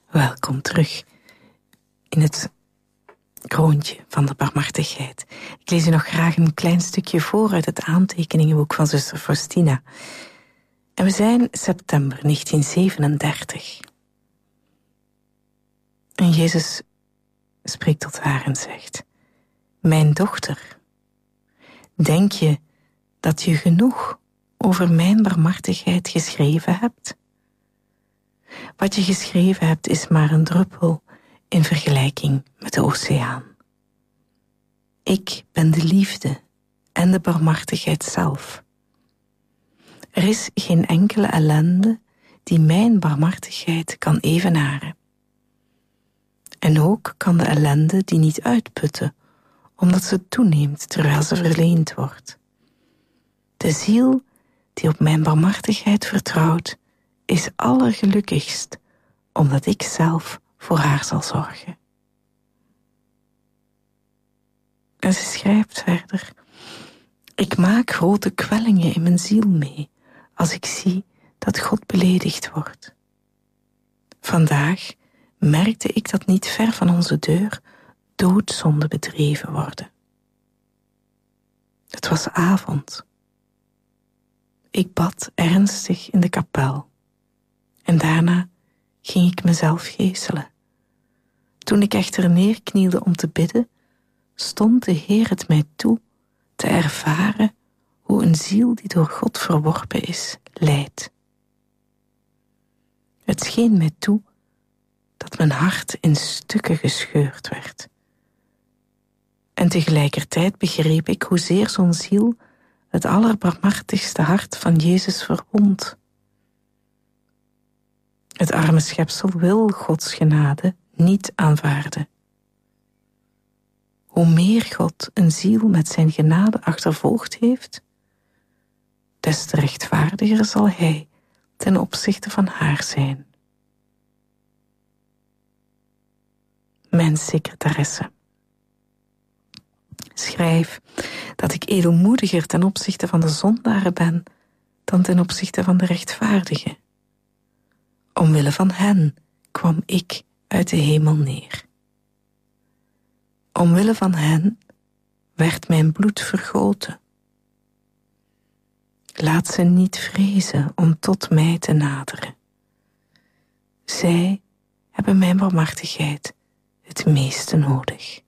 Welkom terug in het kroontje van de barmhartigheid. Ik lees u nog graag een klein stukje voor uit het aantekeningenboek van zuster Faustina. En we zijn september 1937. En Jezus spreekt tot haar en zegt: Mijn dochter, denk je dat je genoeg over mijn barmhartigheid geschreven hebt? Wat je geschreven hebt is maar een druppel in vergelijking met de oceaan. Ik ben de liefde en de barmhartigheid zelf. Er is geen enkele ellende die mijn barmhartigheid kan evenaren. En ook kan de ellende die niet uitputten, omdat ze toeneemt terwijl ze verleend wordt. De ziel die op mijn barmhartigheid vertrouwt, is allergelukkigst, omdat ik zelf voor haar zal zorgen. En ze schrijft verder: Ik maak grote kwellingen in mijn ziel mee, als ik zie dat God beledigd wordt. Vandaag merkte ik dat niet ver van onze deur doodzonden bedreven worden. Het was avond. Ik bad ernstig in de kapel. En daarna ging ik mezelf geeselen. Toen ik echter neerknielde om te bidden, stond de Heer het mij toe te ervaren hoe een ziel die door God verworpen is, lijdt. Het scheen mij toe dat mijn hart in stukken gescheurd werd. En tegelijkertijd begreep ik hoezeer zo'n ziel het allerbarmhartigste hart van Jezus verwondt. Het arme schepsel wil Gods genade niet aanvaarden. Hoe meer God een ziel met zijn genade achtervolgd heeft, des te rechtvaardiger zal hij ten opzichte van haar zijn. Mijn secretaresse. Schrijf dat ik edelmoediger ten opzichte van de zondaren ben dan ten opzichte van de rechtvaardigen. Omwille van hen kwam ik uit de hemel neer. Omwille van hen werd mijn bloed vergoten. Laat ze niet vrezen om tot mij te naderen. Zij hebben mijn barmhartigheid het meeste nodig.